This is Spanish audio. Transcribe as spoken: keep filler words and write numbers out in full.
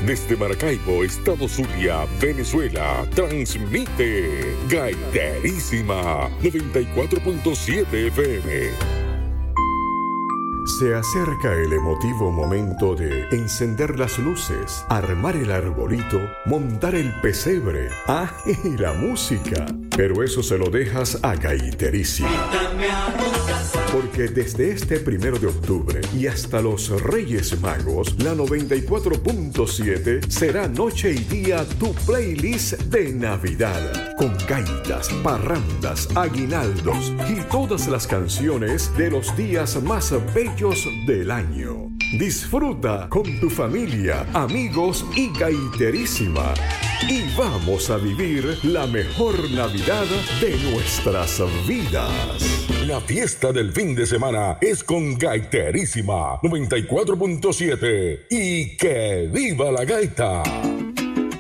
Desde Maracaibo, Estado Zulia, Venezuela, transmite Gaiterísima noventa y cuatro punto siete F M. Se acerca el emotivo momento de encender las luces, armar el arbolito, montar el pesebre, ah, y la música. Pero eso se lo dejas a Gaiterísima. Porque desde este primero de octubre y hasta los Reyes Magos, la noventa y cuatro punto siete será noche y día tu playlist de Navidad. Con gaitas, parrandas, aguinaldos y todas las canciones de los días más bellos del año. Disfruta con tu familia, amigos y Gaiterísima. Y vamos a vivir la mejor Navidad de nuestras vidas. La fiesta del fin de semana es con Gaiterísima noventa y cuatro punto siete. Y que viva la gaita.